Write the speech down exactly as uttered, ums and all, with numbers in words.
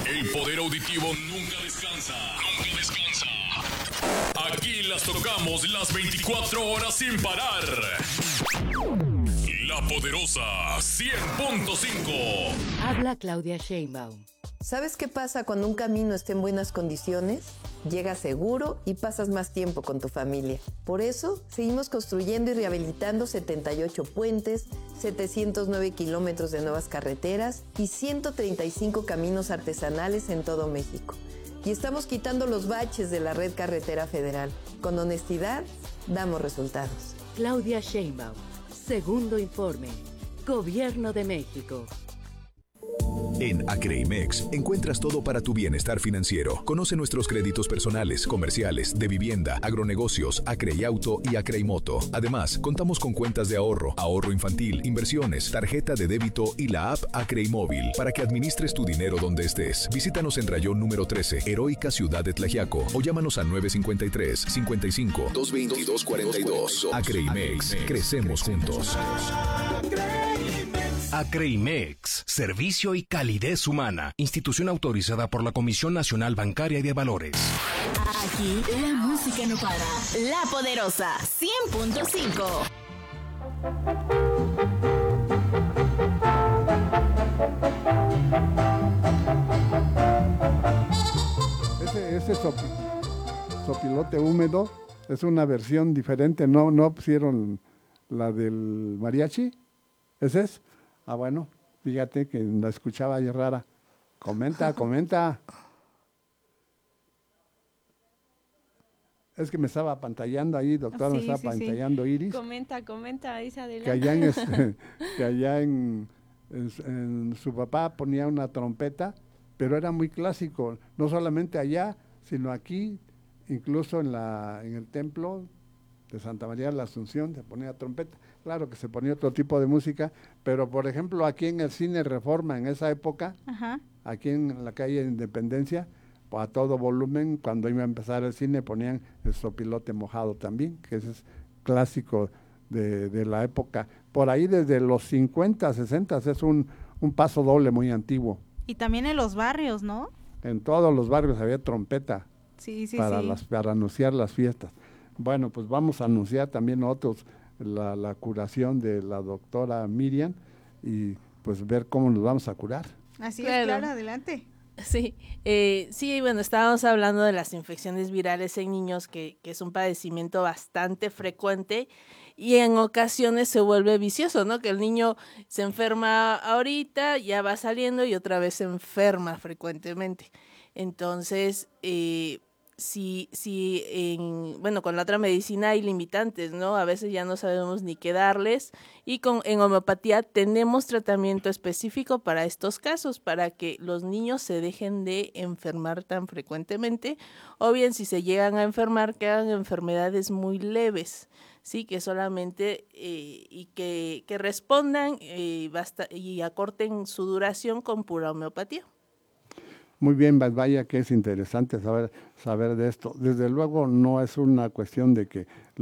El poder auditivo nunca descansa. Nunca descansa. Aquí las tocamos las veinticuatro horas sin parar. La Poderosa cien punto cinco. Habla Claudia Sheinbaum. ¿Sabes qué pasa cuando un camino está en buenas condiciones? Llegas seguro y pasas más tiempo con tu familia. Por eso, seguimos construyendo y rehabilitando setenta y ocho puentes, setecientos nueve kilómetros de nuevas carreteras y ciento treinta y cinco caminos artesanales en todo México. Y estamos quitando los baches de la red carretera federal. Con honestidad, damos resultados. Claudia Sheinbaum. Segundo informe. Gobierno de México. En Acreimex encuentras todo para tu bienestar financiero. Conoce nuestros créditos personales, comerciales, de vivienda, agronegocios, Acreiauto y Acreimoto. Además, contamos con cuentas de ahorro, ahorro infantil, inversiones, tarjeta de débito y la app Acreimóvil para que administres tu dinero donde estés. Visítanos en Rayón número trece, Heroica Ciudad de Tlaxiaco, o llámanos al nueve cinco tres, cincuenta y cinco, doscientos veintidós, cuarenta y dos. Acreimex, crecemos juntos. Acreimex, servicio y calidez humana. Institución autorizada por la Comisión Nacional Bancaria y de Valores. Aquí la música no para. La Poderosa cien punto cinco. Ese, ese sopi, sopilote húmedo es una versión diferente. No, no pusieron la del mariachi. ¿Ese es? Ah, bueno, fíjate que la escuchaba ahí rara. Comenta, comenta. Es que me estaba pantallando ahí, doctor, sí, me estaba sí, pantallando sí. Iris. Comenta, comenta, dice adelante. Que allá, en, este, que allá en, en, en su papá ponía una trompeta, pero era muy clásico, no solamente allá, sino aquí, incluso en, la, en el templo de Santa María de la Asunción se ponía trompeta. Claro que se ponía otro tipo de música, pero por ejemplo aquí en el Cine Reforma en esa época, ajá, aquí en la calle Independencia, pues a todo volumen, cuando iba a empezar el cine ponían el sopilote mojado también, que ese es clásico de, de la época. Por ahí desde los cincuenta, sesenta es un, un paso doble muy antiguo. Y también en los barrios, ¿no? En todos los barrios había trompeta, sí, sí, para, sí. Las, para anunciar las fiestas. Bueno, pues vamos a anunciar también otros, la, la curación de la doctora Miriam y pues ver cómo nos vamos a curar. Así claro. es, claro, adelante. Sí, eh, sí, bueno, estábamos hablando de las infecciones virales en niños, que, que es un padecimiento bastante frecuente y en ocasiones se vuelve vicioso, ¿no? Que el niño se enferma ahorita, ya va saliendo y otra vez se enferma frecuentemente. Entonces, eh, Si, si en, bueno, con la otra medicina hay limitantes, ¿no? A veces ya no sabemos ni qué darles y con, en homeopatía tenemos tratamiento específico para estos casos, para que los niños se dejen de enfermar tan frecuentemente, o bien si se llegan a enfermar, que hagan enfermedades muy leves, sí, que solamente eh, y que, que respondan eh, basta, y acorten su duración con pura homeopatía. Muy bien, vaya que es interesante saber, saber de esto. Desde luego no es una cuestión de que